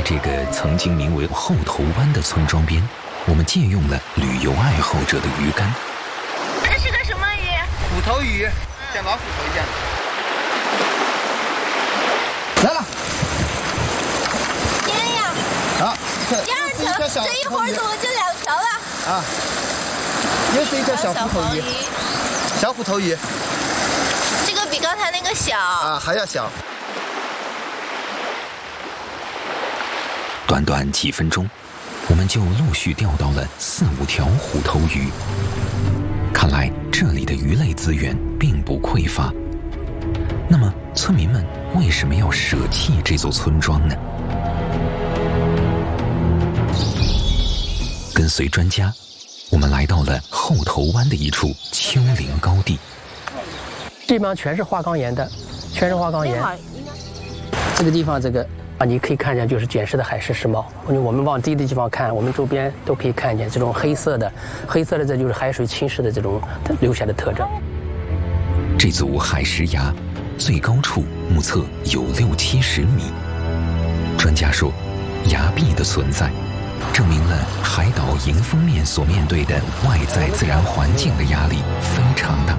这个曾经名为后头湾的村庄边，我们借用了旅游爱好者的鱼竿。 这是个什么鱼？ 虎头鱼，像老虎头一样。来了。 天呀！ 好， 第二条，这一会儿怎么就2条了？ 啊，又是一条小虎头鱼。小虎头鱼。 这个比刚才那个小。 啊，还要小。 短短几分钟，我们就陆续钓到了4、5条虎头鱼。看来这里的鱼类资源并不匮乏。那么村民们为什么要舍弃这座村庄呢？跟随专家，我们来到了后头湾的一处丘陵高地。 基本上全是花岗岩的，全是花岗岩。这个地方，你可以看见就是卷式的海蚀石帽。我们往低的地方看，我们周边都可以看见这种黑色的，这就是海水侵蚀的这种留下的特征。 这组海蚀崖最高处目测有60、70米。专家说，崖壁的存在证明了海岛迎风面所面对的外在自然环境的压力非常大。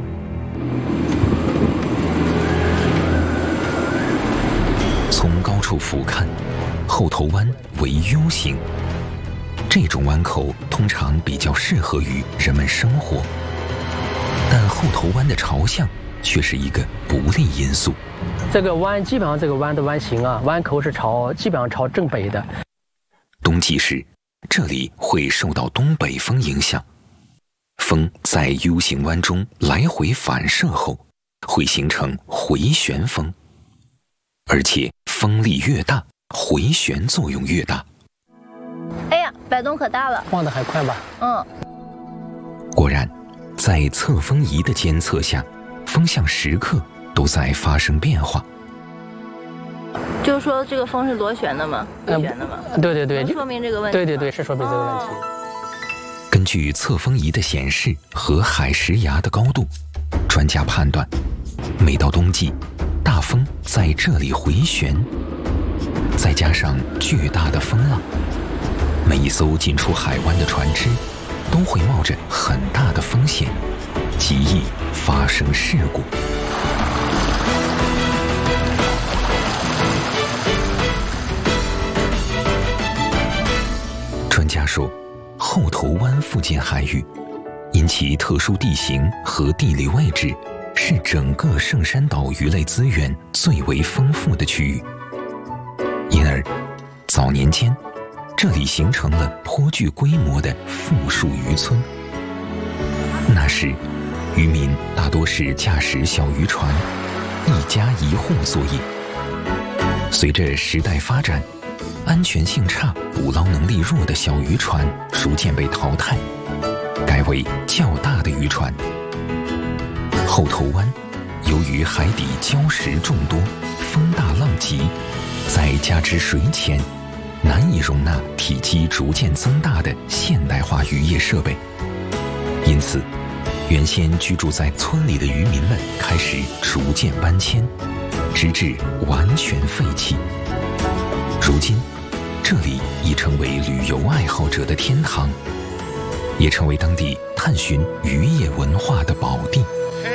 从高处俯瞰，后头湾为 U 型，这种湾口通常比较适合于人们生活，但后头湾的朝向却是一个不利因素。 这个湾基本上这个湾的湾形啊，湾口是基本上朝正北的。 冬季时，这里会受到东北风影响，风在 U 型湾中来回反射后，会形成回旋风，而且风力越大，回旋作用越大。 哎呀，摆动可大了， 晃得还快吧？ 嗯。 果然，在测风仪的监测下，风向时刻都在发生变化。 就是说这个风是螺旋的吗？回旋的吗？ 对， 说明这个问题。 对，是说明这个问题。 根据测风仪的显示和海蚀崖的高度，专家判断，每到冬季，大风在这里回旋，再加上巨大的风浪，每一艘进出海湾的船只都会冒着很大的风险，极易发生事故。专家说，后头湾附近海域因其特殊地形和地理位置，是整个圣山岛鱼类资源最为丰富的区域，因而早年间这里形成了颇具规模的富庶渔村。那时渔民大多是驾驶小渔船，一家一户作业。随着时代发展，安全性差、捕捞能力弱的小渔船逐渐被淘汰，改为较大的渔船。后头湾由于海底礁石众多，风大浪急，再加之水浅，难以容纳体积逐渐增大的现代化渔业设备，因此原先居住在村里的渔民们开始逐渐搬迁，直至完全废弃。如今这里已成为旅游爱好者的天堂，也成为当地探寻渔业文化的宝地。